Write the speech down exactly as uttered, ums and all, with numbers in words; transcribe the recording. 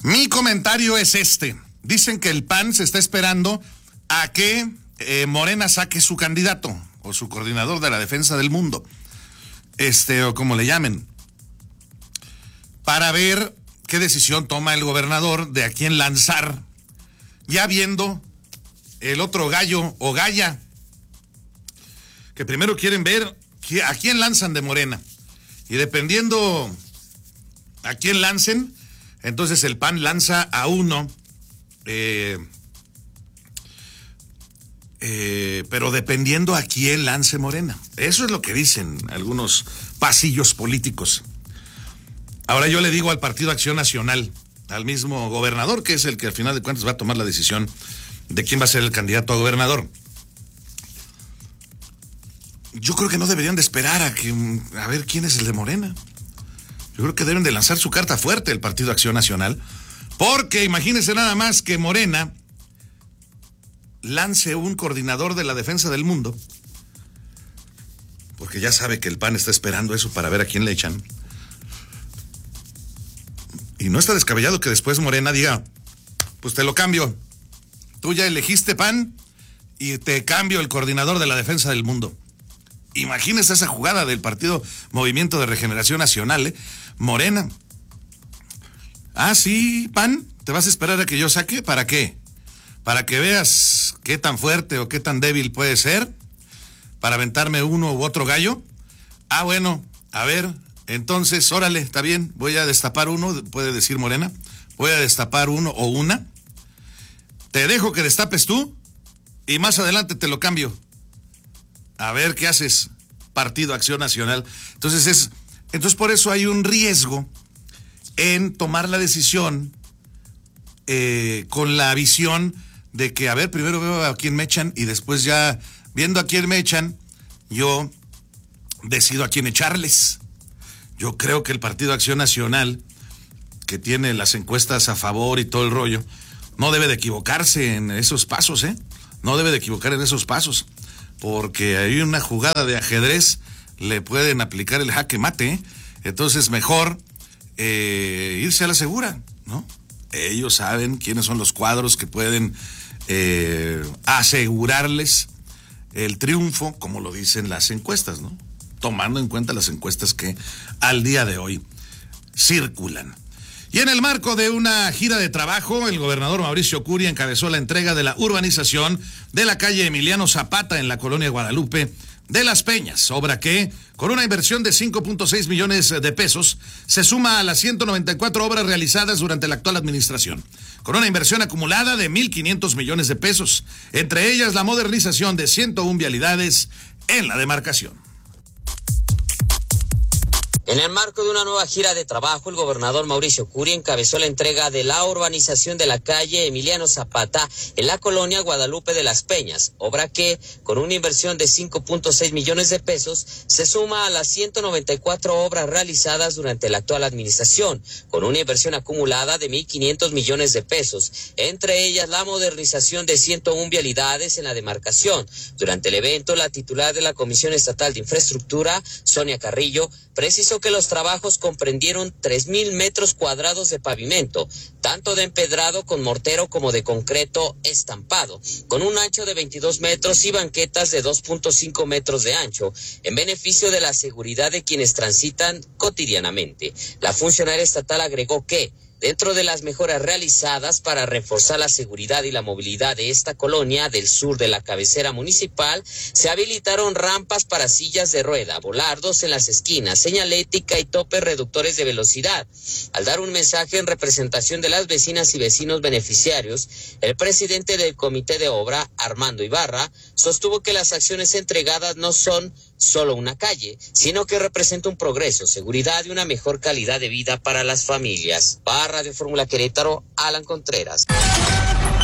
Mi comentario es este. Dicen que el P A N se está esperando a que eh, Morena saque su candidato o su coordinador de la defensa del mundo, este o como le llamen, para ver qué decisión toma el gobernador de a quién lanzar, ya viendo el otro gallo o galla, que primero quieren ver a quién lanzan de Morena, y dependiendo a quién lancen, entonces el P A N lanza a uno, eh, eh, pero dependiendo a quién lance Morena. Eso es lo que dicen algunos pasillos políticos. Ahora yo le digo al Partido Acción Nacional, al mismo gobernador, que es el que al final de cuentas va a tomar la decisión de quién va a ser el candidato a gobernador. Yo creo que no deberían de esperar a que a ver quién es el de Morena. Yo creo que deben de lanzar su carta fuerte el Partido Acción Nacional, porque imagínense nada más que Morena lance un coordinador de la defensa del mundo, porque ya sabe que el P A N está esperando eso para ver a quién le echan. Y no está descabellado que después Morena diga, pues te lo cambio. Tú ya elegiste P A N y te cambio el coordinador de la defensa del mundo. Imagínese esa jugada del Partido Movimiento de Regeneración Nacional, ¿eh? Morena. Ah, sí, P A N, ¿te vas a esperar a que yo saque? ¿Para qué? ¿Para que veas qué tan fuerte o qué tan débil puede ser? ¿Para aventarme uno u otro gallo? Ah, bueno, a ver, entonces, órale, está bien, voy a destapar uno, puede decir Morena, voy a destapar uno o una. Te dejo que destapes tú y más adelante te lo cambio. A ver qué haces, Partido Acción Nacional. Entonces es, entonces por eso hay un riesgo en tomar la decisión eh, con la visión de que, a ver, primero veo a quién me echan y después ya viendo a quién me echan, yo decido a quién echarles. Yo creo que el Partido Acción Nacional, que tiene las encuestas a favor y todo el rollo, no debe de equivocarse en esos pasos, ¿eh? No debe de equivocar en esos pasos. Porque hay una jugada de ajedrez, le pueden aplicar el jaque mate, ¿eh? Entonces mejor eh, irse a la segura, ¿no? Ellos saben quiénes son los cuadros que pueden eh, asegurarles el triunfo, como lo dicen las encuestas, ¿no? Tomando en cuenta las encuestas que al día de hoy circulan. Y en el marco de una gira de trabajo, el gobernador Mauricio Curi encabezó la entrega de la urbanización de la calle Emiliano Zapata en la colonia Guadalupe de Las Peñas, obra que, con una inversión de cinco punto seis millones de pesos, se suma a las ciento noventa y cuatro obras realizadas durante la actual administración, con una inversión acumulada de mil quinientos millones de pesos, entre ellas la modernización de ciento una vialidades en la demarcación. En el marco de una nueva gira de trabajo, el gobernador Mauricio Curi encabezó la entrega de la urbanización de la calle Emiliano Zapata en la colonia Guadalupe de Las Peñas, obra que, con una inversión de cinco punto seis millones de pesos, se suma a las ciento noventa y cuatro obras realizadas durante la actual administración, con una inversión acumulada de mil quinientos millones de pesos, entre ellas la modernización de ciento una vialidades en la demarcación. Durante el evento, la titular de la Comisión Estatal de Infraestructura, Sonia Carrillo, precisó que los trabajos comprendieron tres mil metros cuadrados de pavimento, tanto de empedrado con mortero como de concreto estampado, con un ancho de veintidós metros y banquetas de dos punto cinco metros de ancho, en beneficio de la seguridad de quienes transitan cotidianamente. La funcionaria estatal agregó que, dentro de las mejoras realizadas para reforzar la seguridad y la movilidad de esta colonia del sur de la cabecera municipal, se habilitaron rampas para sillas de rueda, volardos en las esquinas, señalética y topes reductores de velocidad. Al dar un mensaje en representación de las vecinas y vecinos beneficiarios, el presidente del Comité de Obra, Armando Ibarra, sostuvo que las acciones entregadas no son solo una calle, sino que representa un progreso, seguridad y una mejor calidad de vida para las familias. Para Radio Fórmula Querétaro, Alan Contreras.